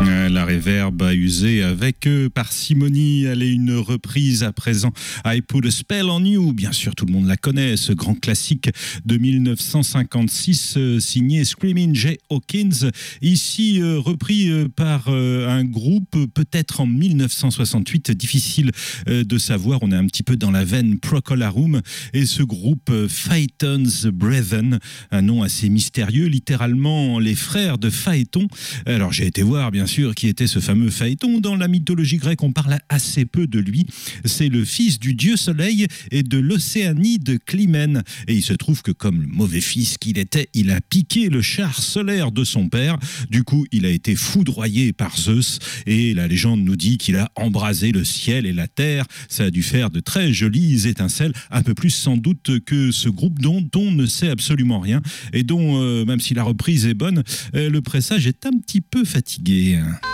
La réverb à user avec parcimonie. Allez, une reprise à présent. I Put a Spell on You. Bien sûr, tout le monde la connaît, ce grand classique de 1956 signé Screaming Jay Hawkins. Ici, repris par un groupe peut-être en 1968. Difficile de savoir. On est un petit peu dans la veine Procolarum. Et ce groupe Phaeton's Brethren, un nom assez mystérieux, littéralement les frères de Phaéton. Alors, j'ai été voir, bien sûr, qui était ce fameux Phaéton. Dans la mythologie grecque, on parle assez peu de lui. C'est le fils du dieu Soleil et de l'Océanide Clymène. Et il se trouve que, comme le mauvais fils qu'il était, il a piqué le char solaire de son père. Du coup, il a été foudroyé par Zeus. Et la légende nous dit qu'il a embrasé le ciel et la terre. Ça a dû faire de très jolies étincelles. Un peu plus, sans doute, que ce groupe dont on ne sait absolument rien. Et dont, même si la reprise est bonne, le pressage est un petit peu fatigué.